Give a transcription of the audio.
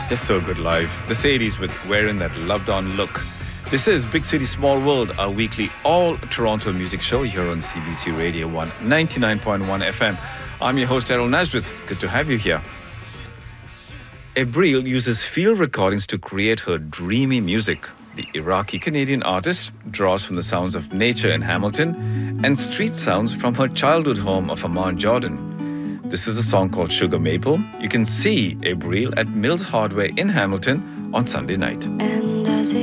They're so good live. The Sadies with Wearing That Loved On Look. This is Big City Small World, our weekly all-Toronto music show here on CBC Radio 199.1 FM. I'm your host, Errol Nazareth. Good to have you here. Abril uses field recordings to create her dreamy music. The Iraqi-Canadian artist draws from the sounds of nature in Hamilton and street sounds from her childhood home of Amman, Jordan. This is a song called Sugar Maple. You can see Abril at Mills Hardware in Hamilton on Sunday night.